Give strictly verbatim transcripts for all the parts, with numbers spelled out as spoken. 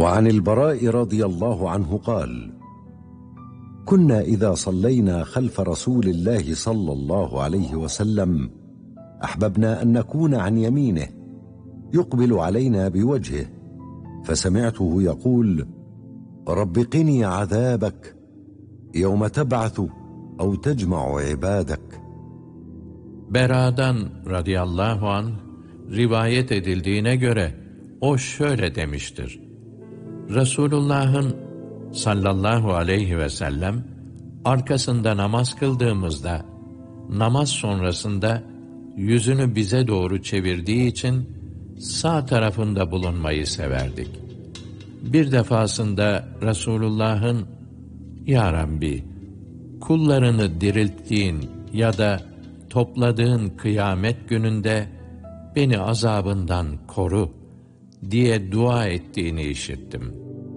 وعن البراء رضي الله عنه قال: كنا إذا صلينا خلف رسول الله صلى الله عليه وسلم أحببنا أن نكون عن يمينه يقبل علينا بوجهه، فسمعته يقول: رب قني عذابك يوم تبعث أو تجمع عبادك. Bera'dan radıyallahu anh rivayet edildiğine göre o şöyle demiştir: Resulullah'ın sallallahu aleyhi ve sellem arkasında namaz kıldığımızda, namaz sonrasında yüzünü bize doğru çevirdiği için sağ tarafında bulunmayı severdik. Bir defasında Resulullah'ın, "Ya Rabbi, kullarını dirilttiğin ya da topladığın kıyamet gününde beni azabından koru" diye dua ettiğini işittim.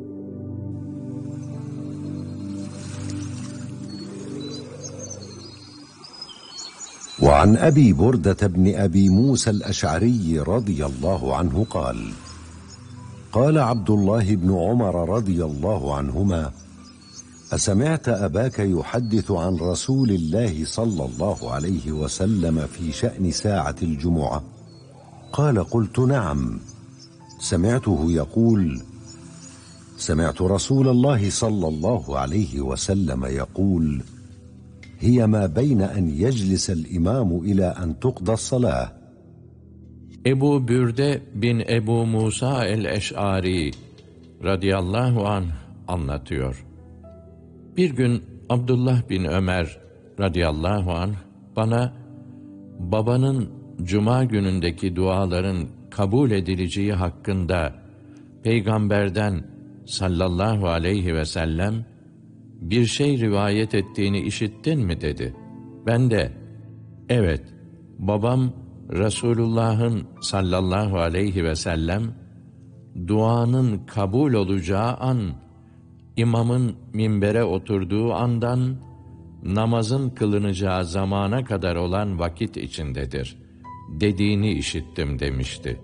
وعن أبي بردة بن أبي موسى الأشعري رضي الله عنه قال: قال عبد الله بن عمر رضي الله عنهما: أسمعت أباك يحدث عن رسول الله صلى الله عليه وسلم في شأن ساعة الجمعة؟ قال: قلت: نعم، سمعته يقول: سمعت رسول الله صلى الله عليه وسلم يقول: هي ما بين أن يجلس الإمام إلى أن تقضى الصلاة. Ebu Bürde bin Ebu Musa el-Eş'ari radıyallahu anh anlatıyor. Bir gün Abdullah bin Ömer radıyallahu anh bana babanın cuma günündeki duaların kabul edileceği hakkında Peygamberden sallallahu aleyhi ve sellem bir şey rivayet ettiğini işittin mi dedi. Ben de evet, babam Resulullah'ın sallallahu aleyhi ve sellem duanın kabul olacağı an, imamın minbere oturduğu andan namazın kılınacağı zamana kadar olan vakit içindedir dediğini işittim demişti.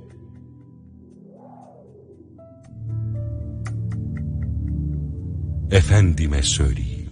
Efendime söyleyeyim,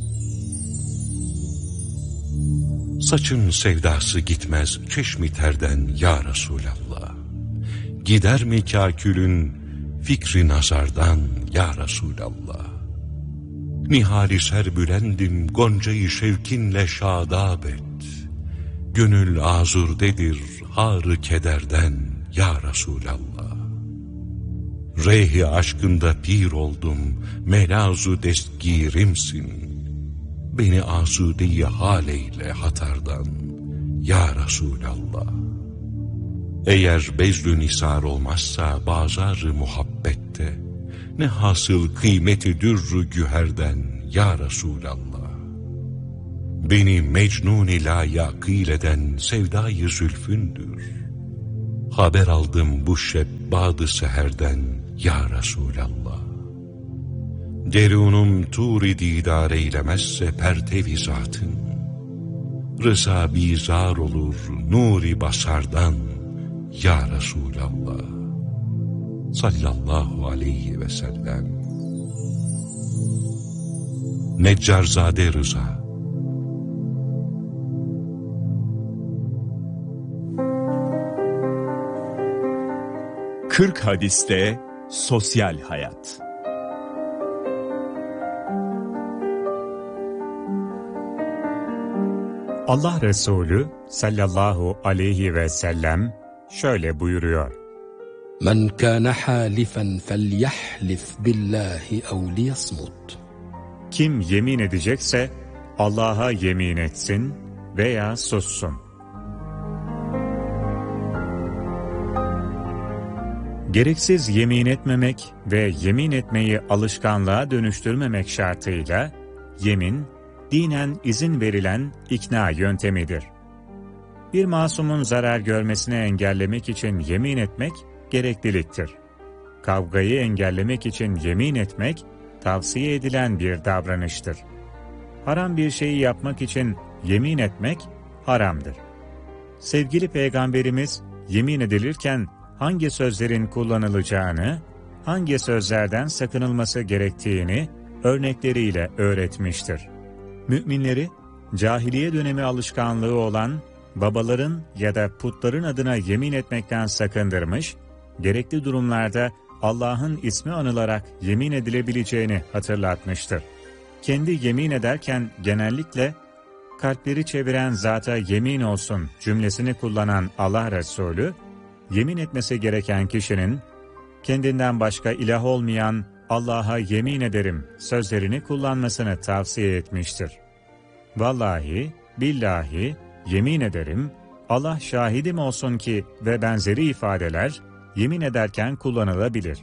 saçın sevdası gitmez çeşmi terden ya Resulallah. Gider mi kâkülün fikri nazardan ya Resulallah. Nihali serbülendim goncayı şevkinle şadab et. Gönül azurdedir harı kederden ya Resulallah. Reyhi aşkında pir oldum, melazu destgirimsin. Beni asudeyi hal eyle hatardan ya Resulallah. Eğer bezlü nisar olmazsa bazar-ı muhabbette, ne hasıl kıymeti dürrü güherden ya Resulallah. Beni mecnun-i layakil eden sevdayı zülfündür. Haber aldım bu şebbadı seherden ya Resulallah. Derunum tur-i didar eylemezse pertevi zatın, rıza bizar olur nur-i basardan ya Resulallah. Sallallahu aleyhi ve sellem. Neccarzade Rıza. kırk hadiste sosyal hayat. Allah Resulü sallallahu aleyhi ve sellem şöyle buyuruyor: Men kana halifen felyahlif billahi ev liyasmut. Kim yemin edecekse Allah'a yemin etsin veya sussun. Gereksiz yemin etmemek ve yemin etmeyi alışkanlığa dönüştürmemek şartıyla yemin dinen izin verilen ikna yöntemidir. Bir masumun zarar görmesini engellemek için yemin etmek gerekliliktir. Kavgayı engellemek için yemin etmek tavsiye edilen bir davranıştır. Haram bir şeyi yapmak için yemin etmek haramdır. Sevgili Peygamberimiz yemin edilirken hangi sözlerin kullanılacağını hangi sözlerden sakınılması gerektiğini örnekleriyle öğretmiştir. Müminleri, cahiliye dönemi alışkanlığı olan babaların ya da putların adına yemin etmekten sakındırmış, gerekli durumlarda Allah'ın ismi anılarak yemin edilebileceğini hatırlatmıştır. Kendi yemin ederken genellikle kalpleri çeviren zata yemin olsun cümlesini kullanan Allah Resulü, yemin etmesi gereken kişinin kendinden başka ilah olmayan Allah'a yemin ederim sözlerini kullanmasını tavsiye etmiştir. Vallahi, billahi, yemin ederim, Allah şahidim olsun ki ve benzeri ifadeler yemin ederken kullanılabilir.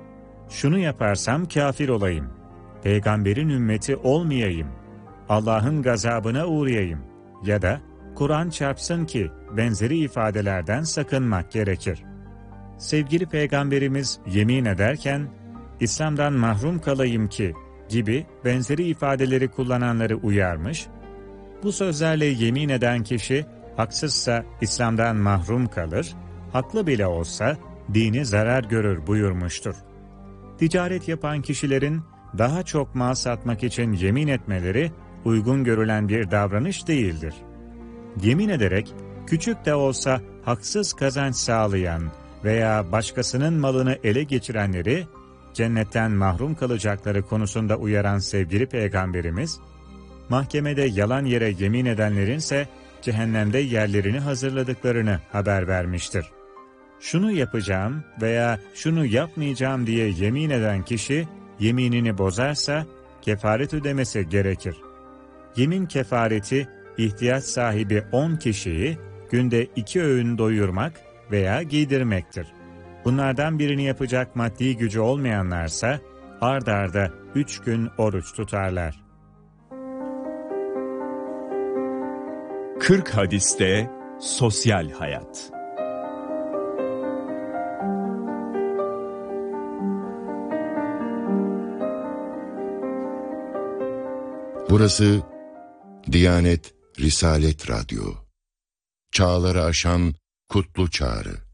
Şunu yaparsam kafir olayım, peygamberin ümmeti olmayayım, Allah'ın gazabına uğrayayım ya da Kur'an çarpsın ki benzeri ifadelerden sakınmak gerekir. Sevgili Peygamberimiz yemin ederken, İslam'dan mahrum kalayım ki gibi benzeri ifadeleri kullananları uyarmış, bu sözlerle yemin eden kişi haksızsa İslam'dan mahrum kalır, haklı bile olsa dini zarar görür buyurmuştur. Ticaret yapan kişilerin daha çok mal satmak için yemin etmeleri uygun görülen bir davranış değildir. Yemin ederek küçük de olsa haksız kazanç sağlayan veya başkasının malını ele geçirenleri cennetten mahrum kalacakları konusunda uyaran sevgili Peygamberimiz, mahkemede yalan yere yemin edenlerinse cehennemde yerlerini hazırladıklarını haber vermiştir. Şunu yapacağım veya şunu yapmayacağım diye yemin eden kişi yeminini bozarsa kefaret ödemesi gerekir. Yemin kefareti ihtiyaç sahibi on kişiyi günde iki öğün doyurmak veya giydirmektir. Bunlardan birini yapacak maddi gücü olmayanlarsa ard arda üç gün oruç tutarlar. kırk hadiste sosyal hayat. Burası Diyanet Risalet Radyo. Çağları aşan kutlu çağrı.